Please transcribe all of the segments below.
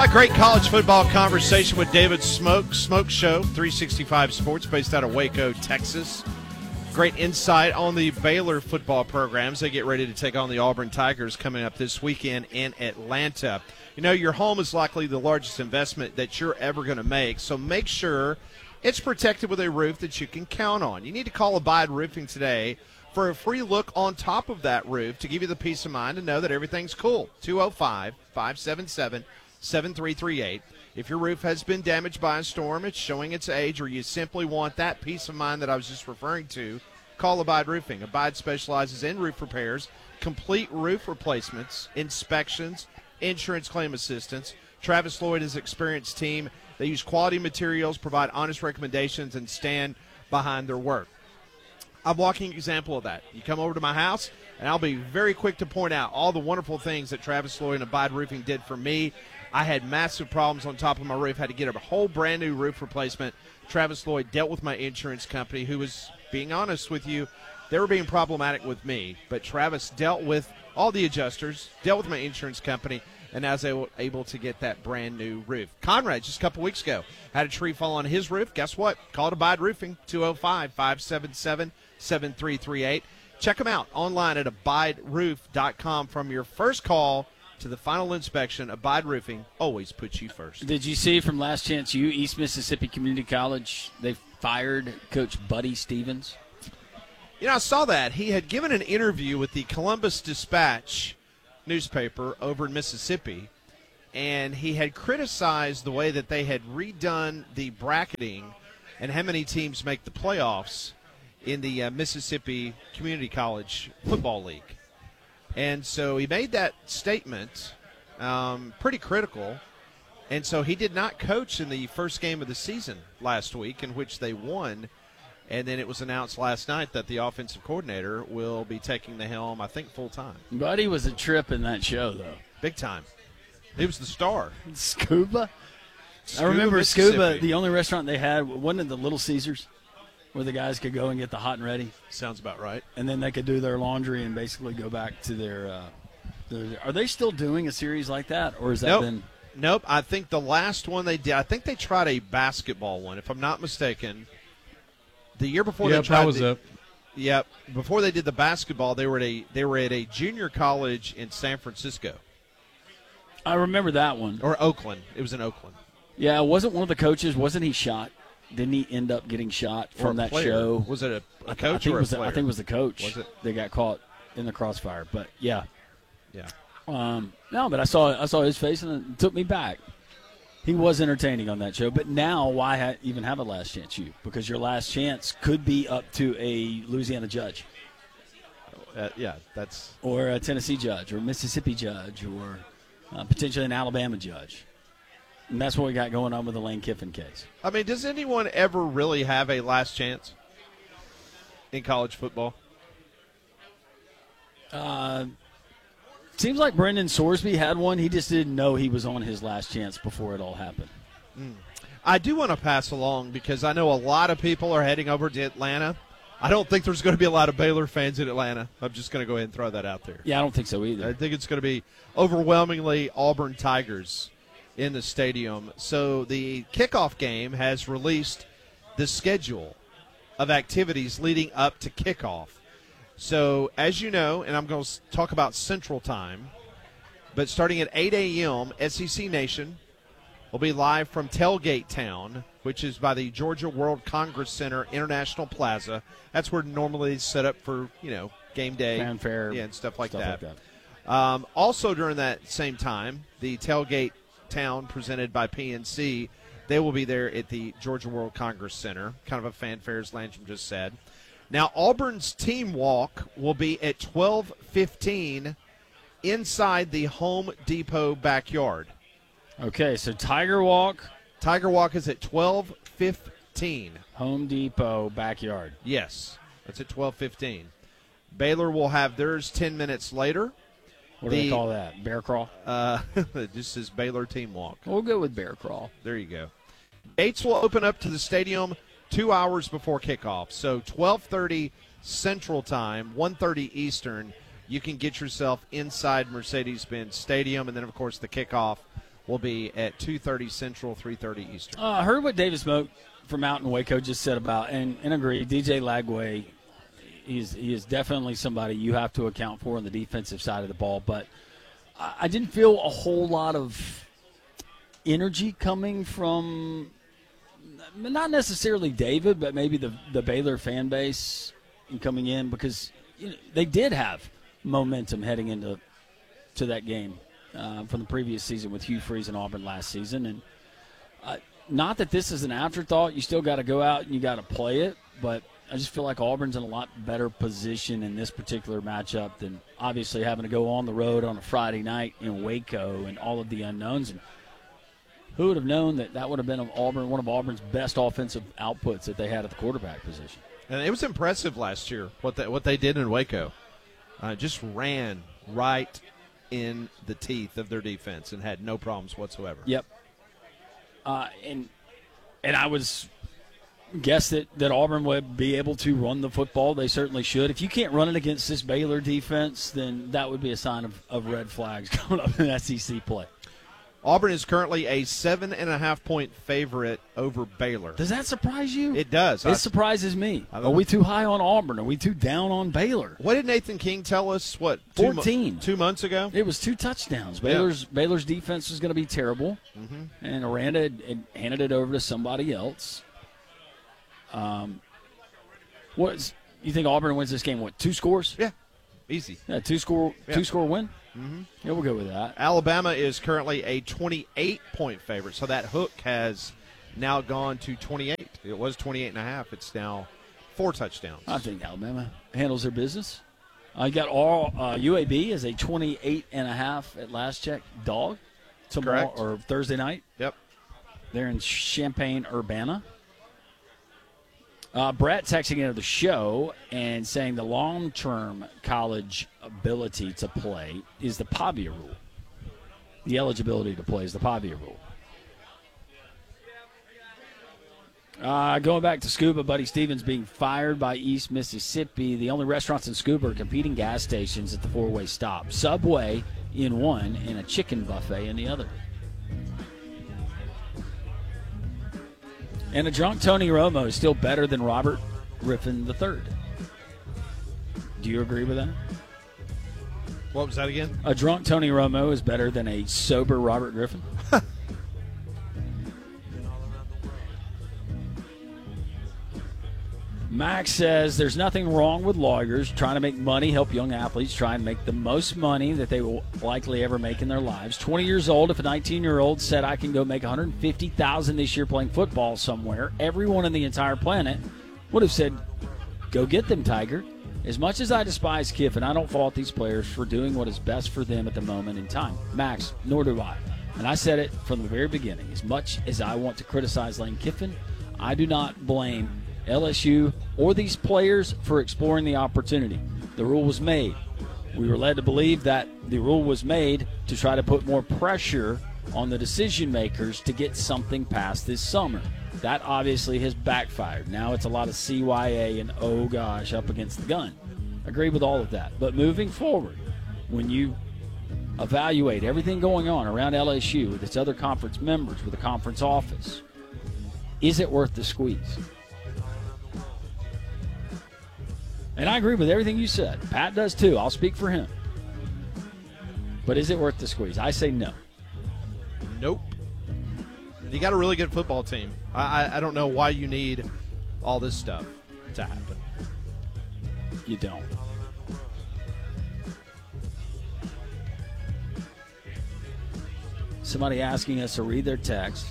A great college football conversation with David Smoke Show, 365 Sports, based out of Waco, Texas. Great insight on the Baylor football programs. They get ready to take on the Auburn Tigers coming up this weekend in Atlanta. You know, your home is likely the largest investment that you're ever going to make, so make sure it's protected with a roof that you can count on. You need to call Abide Roofing today for a free look on top of that roof to give you the peace of mind to know that everything's cool. 205-577-7338. If your roof has been damaged by a storm, it's showing its age, or you simply want that peace of mind that I was just referring to, call Abide Roofing. Abide specializes in roof repairs, complete roof replacements, inspections, insurance claim assistance. Travis Lloyd is an experienced team. They use quality materials, provide honest recommendations, and stand behind their work. I'm a walking example of that. You come over to my house, and I'll be very quick to point out all the wonderful things that Travis Lloyd and Abide Roofing did for me. I had massive problems on top of my roof, had to get a whole brand new roof replacement. Travis Lloyd dealt with my insurance company, who was, being honest with you, they were being problematic with me. But Travis dealt with all the adjusters, dealt with my insurance company, and I was able to get that brand new roof. Conrad, just a couple weeks ago, had a tree fall on his roof. Guess what? Called Abide Roofing, 205-577-7338. Check them out online at abideroof.com. From your first call to the final inspection, Abide Roofing always puts you first. Did you see from Last Chance U, East Mississippi Community College, they fired Coach Buddy Stevens? You know, I saw that. He had given an interview with the Columbus Dispatch newspaper over in Mississippi, and he had criticized the way that they had redone the bracketing and how many teams make the playoffs in the Mississippi Community College Football League. And so he made that statement, pretty critical, and so he did not coach in the first game of the season last week, in which they won. And then it was announced last night that the offensive coordinator will be taking the helm, I think, full-time. Buddy was a trip in that show, though. Big time. He was the star. Scuba? I remember Scuba, the only restaurant they had, wasn't it the Little Caesars, where the guys could go and get the hot and ready? Sounds about right. And then they could do their laundry and basically go back to their are they still doing a series like that, or has that been? Nope. I think the last one they did, I think they tried a basketball one, if I'm not mistaken. The year before they tried, that was it. Yep. Before they did the basketball, they were at a junior college in San Francisco. I remember that one. Or Oakland. It was in Oakland. Yeah, wasn't one of the coaches? Wasn't he shot? Didn't he end up getting shot from that show? Was it a coach or a player? I think it was the coach. Was it? They got caught in the crossfire. But yeah. Yeah. No, but I saw his face and it took me back. He was entertaining on that show, but now why even have a Last Chance U? Because your last chance could be up to a Louisiana judge. Or a Tennessee judge, or a Mississippi judge, or potentially an Alabama judge. And that's what we got going on with the Lane Kiffin case. I mean, does anyone ever really have a last chance in college football? Seems like Brendan Sorsby had one. He just didn't know he was on his last chance before it all happened. I do want to pass along, because I know a lot of people are heading over to Atlanta. I don't think there's going to be a lot of Baylor fans in Atlanta. I'm just going to go ahead and throw that out there. Yeah, I don't think so either. I think it's going to be overwhelmingly Auburn Tigers in the stadium. So the kickoff game has released the schedule of activities leading up to kickoff. So, as you know, and I'm going to talk about Central Time, but starting at 8 a.m., SEC Nation will be live from Tailgate Town, which is by the Georgia World Congress Center International Plaza. That's where normally it's set up for, game day. Fanfare. Yeah, and stuff like that. Also during that same time, the Tailgate Town presented by PNC, they will be there at the Georgia World Congress Center, kind of a fanfare, as Landrum just said. Now, Auburn's team walk will be at 12:15 inside the Home Depot backyard. Okay, so Tiger Walk is at 12:15. Home Depot backyard. Yes, that's at 12:15. Baylor will have theirs 10 minutes later. What do they call that? Bear crawl? This is Baylor team walk. We'll go with bear crawl. There you go. Gates will open up to the stadium 2 hours before kickoff. So 12:30 Central Time, 1:30 Eastern, you can get yourself inside Mercedes-Benz Stadium. And then, of course, the kickoff will be at 2:30 Central, 3:30 Eastern. I heard what David Smoke from out in Waco just said about, and agree, DJ Lagway, he is definitely somebody you have to account for on the defensive side of the ball, but I didn't feel a whole lot of energy coming from not necessarily David, but maybe the Baylor fan base coming in, because they did have momentum heading into that game from the previous season with Hugh Freeze and Auburn last season. And not that this is an afterthought. You still got to go out and you got to play it, but I just feel like Auburn's in a lot better position in this particular matchup than obviously having to go on the road on a Friday night in Waco and all of the unknowns. And who would have known that would have been one of Auburn's best offensive outputs that they had at the quarterback position? And it was impressive last year what they did in Waco. Just ran right in the teeth of their defense and had no problems whatsoever. Yep. And I was guess that Auburn would be able to run the football. They certainly should. If you can't run it against this Baylor defense, then that would be a sign of red flags coming up in SEC play. Auburn is currently a 7.5-point favorite over Baylor. Does that surprise you? It does. It surprises me. Are we too high on Auburn? Are we too down on Baylor? What did Nathan King tell us, 14. 2 months ago? It was 2 touchdowns. Baylor's defense was going to be terrible, and Aranda had handed it over to somebody else. You think Auburn wins this game, 2 scores? Yeah, easy. Yeah, 2-score win? Mm-hmm. Yeah, we'll go with that. Alabama is currently a 28-point favorite, so that hook has now gone to 28. It was 28.5. It's now 4 touchdowns. I think Alabama handles their business. I got UAB as a 28.5 at last check dog tomorrow. Correct. Or Thursday night. Yep. They're in Champaign-Urbana. Brett texting into the show and saying the long-term college ability to play is the Pavia rule. The eligibility to play is the Pavia rule. Going back to Scuba, Buddy Stevens being fired by East Mississippi. The only restaurants in Scuba are competing gas stations at the 4-way stop. Subway in one and a chicken buffet in the other. And a drunk Tony Romo is still better than Robert Griffin III. Do you agree with that? What was that again? A drunk Tony Romo is better than a sober Robert Griffin? Max says there's nothing wrong with lawyers trying to make money, help young athletes try and make the most money that they will likely ever make in their lives. 20 years old, if a 19-year-old said I can go make $150,000 this year playing football somewhere, everyone on the entire planet would have said, go get them, Tiger. As much as I despise Kiffin, I don't fault these players for doing what is best for them at the moment in time. Max, nor do I. And I said it from the very beginning. As much as I want to criticize Lane Kiffin, I do not blame LSU or these players for exploring the opportunity. The rule was made. We were led to believe that the rule was made to try to put more pressure on the decision makers to get something passed this summer. That obviously has backfired. Now it's a lot of CYA and, oh gosh, up against the gun. Agree with all of that. But moving forward, when you evaluate everything going on around LSU with its other conference members, with the conference office, is it worth the squeeze? And I agree with everything you said. Pat does too. I'll speak for him. But is it worth the squeeze? I say no. Nope. You got a really good football team. I don't know why you need all this stuff to happen. You don't. Somebody asking us to read their text.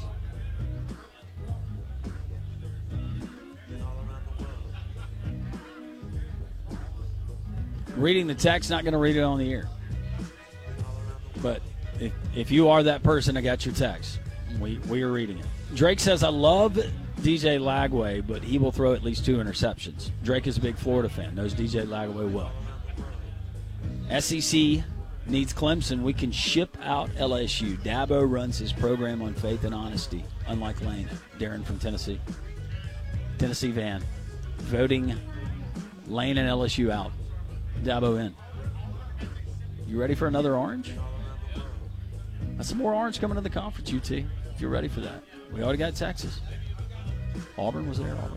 Reading the text, not going to read it on the air. But if you are that person that got your text, we are reading it. Drake says, I love DJ Lagway, but he will throw at least 2 interceptions. Drake is a big Florida fan, knows DJ Lagway well. SEC needs Clemson. We can ship out LSU. Dabo runs his program on faith and honesty, unlike Lane. Darren from Tennessee. Tennessee van. Voting Lane and LSU out. Dabo in. You ready for another orange? That's some more orange coming to the conference, UT, if you're ready for that. We already got Texas. Auburn was there. Auburn.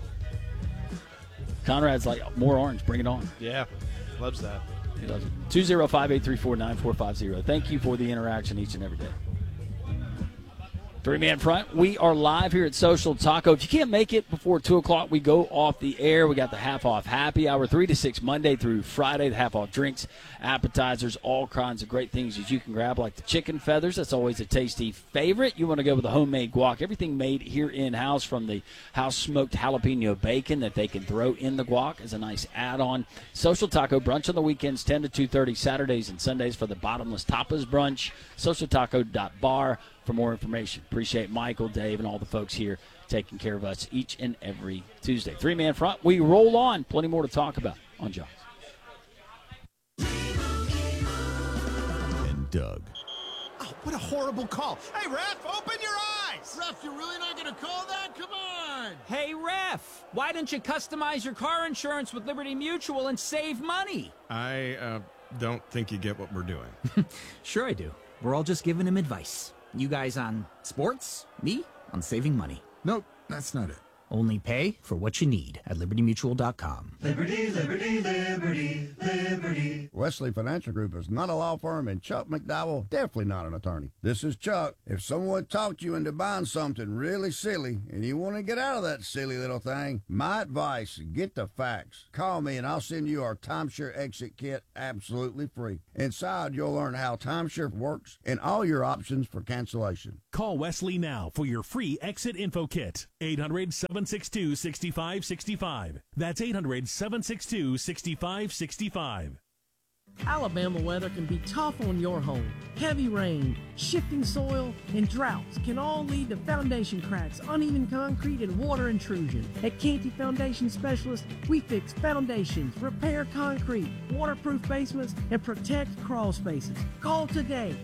Conrad's like, more orange. Bring it on. Yeah, loves that. He loves it. 205-834-9450. Thank you for the interaction each and every day. Three-man front. We are live here at Social Taco. If you can't make it before 2 o'clock, we go off the air. We got the half-off happy hour, 3 to 6, Monday through Friday. The half-off drinks, appetizers, all kinds of great things that you can grab, like the chicken feathers. That's always a tasty favorite. You want to go with the homemade guac. Everything made here in-house, from the house-smoked jalapeno bacon that they can throw in the guac as a nice add-on. Social Taco brunch on the weekends, 10 to 2:30, Saturdays and Sundays for the bottomless tapas brunch. SocialTaco.bar. For more information. Appreciate Michael, Dave, and all the folks here taking care of us each and every Tuesday. Three-man front. We roll on. Plenty more to talk about on Jaws. And Doug. Oh, what a horrible call. Hey, ref, open your eyes. Ref, you're really not going to call that? Come on. Hey, ref, why don't you customize your car insurance with Liberty Mutual and save money? I don't think you get what we're doing. Sure I do. We're all just giving him advice. You guys on sports, me on saving money. Nope, that's not it. Only pay for what you need at libertymutual.com. Liberty, liberty, liberty, liberty. Wesley Financial Group is not a law firm, and Chuck McDowell definitely not an attorney. This is Chuck. If someone talked you into buying something really silly and you want to get out of that silly little thing, my advice, get the facts. Call me and I'll send you our timeshare exit kit absolutely free. Inside, you'll learn how timeshare works and all your options for cancellation. Call Wesley now for your free exit info kit. 800-762-6565. That's 800-762-6565. Alabama weather can be tough on your home. Heavy rain, shifting soil, and droughts can all lead to foundation cracks, uneven concrete, and water intrusion. At Canty Foundation Specialists, we fix foundations, repair concrete, waterproof basements, and protect crawl spaces. Call today,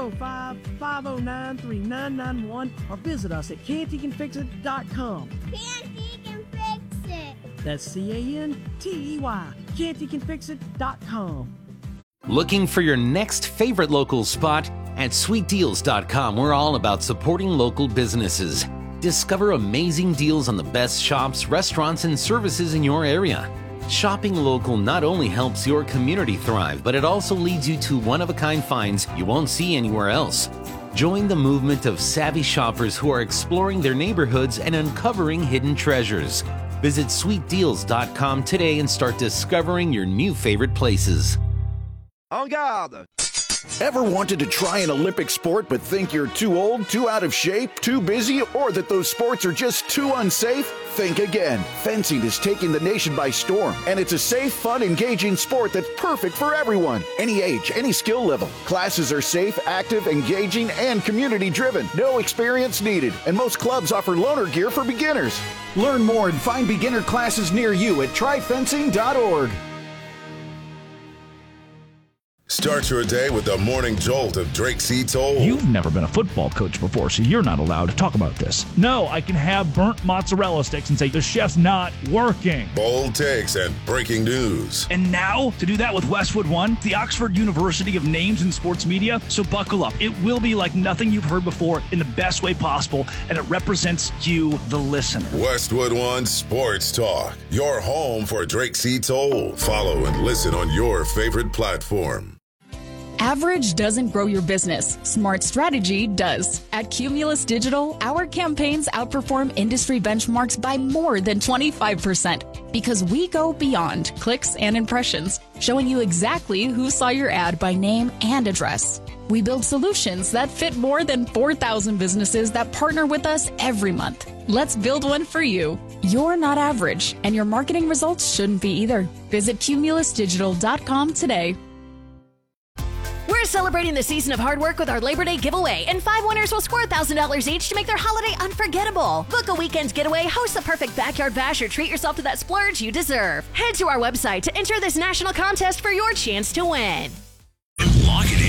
205-509-3991, or visit us at CantyCanFixIt.com. Canty can fix it. That's C-A-N-T-E-Y, CantyCanFixIt.com. Looking for your next favorite local spot? At SweetDeals.com, we're all about supporting local businesses. Discover amazing deals on the best shops, restaurants, and services in your area. Shopping local not only helps your community thrive, but it also leads you to one-of-a-kind finds you won't see anywhere else. Join the movement of savvy shoppers who are exploring their neighborhoods and uncovering hidden treasures. Visit SweetDeals.com today and start discovering your new favorite places. En garde! Ever wanted to try an Olympic sport but think you're too old, too out of shape, too busy, or that those sports are just too unsafe? Think again. Fencing is taking the nation by storm, and it's a safe, fun, engaging sport that's perfect for everyone. Any age, any skill level. Classes are safe, active, engaging, and community-driven. No experience needed, and most clubs offer loaner gear for beginners. Learn more and find beginner classes near you at tryfencing.org. Start your day with the morning jolt of Drake C. Toll. You've never been a football coach before, so you're not allowed to talk about this. No, I can have burnt mozzarella sticks and say the chef's not working. Bold takes and breaking news. And now, to do that with Westwood One, the Oxford University of Names in Sports Media. So buckle up. It will be like nothing you've heard before in the best way possible, and it represents you, the listener. Westwood One Sports Talk, your home for Drake C. Toll. Follow and listen on your favorite platform. Average doesn't grow your business. Smart strategy does. At Cumulus Digital, our campaigns outperform industry benchmarks by more than 25% because we go beyond clicks and impressions, showing you exactly who saw your ad by name and address. We build solutions that fit more than 4,000 businesses that partner with us every month. Let's build one for you. You're not average, and your marketing results shouldn't be either. Visit cumulusdigital.com today. We're celebrating the season of hard work with our Labor Day giveaway, and 5 winners will score $1,000 each to make their holiday unforgettable. Book a weekend getaway, host the perfect backyard bash, or treat yourself to that splurge you deserve. Head to our website to enter this national contest for your chance to win. Lock it